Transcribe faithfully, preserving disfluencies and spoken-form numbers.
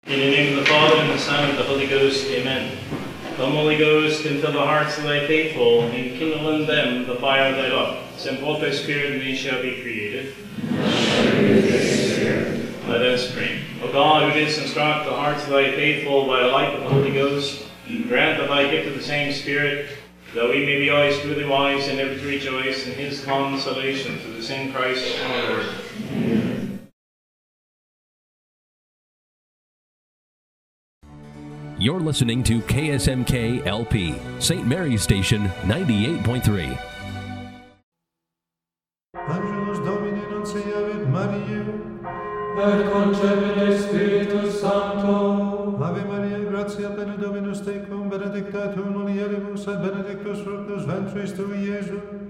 In the name of the Father, and the Son, and the Holy Ghost, amen. Come, Holy Ghost, and fill the hearts of thy faithful, and kindle in them the fire of thy love. Send forth thy Spirit, and they shall be created. Let us pray. O God, who didst instruct the hearts of thy faithful by the light of the Holy Ghost, grant that thy gift of the same Spirit, that we may be always truly wise and ever to rejoice in his consolation through the same Christ our Lord. Amen. You're listening to K S M K L P, Saint Mary's Station, ninety-eight point three. Angelus Domini nunciavit Mariae, et concepit Spiritus Sancto. Ave Maria, gratia plena Dominus tecum, benedicta tu in mulieribus, et benedictus fructus ventris tui, Iesus.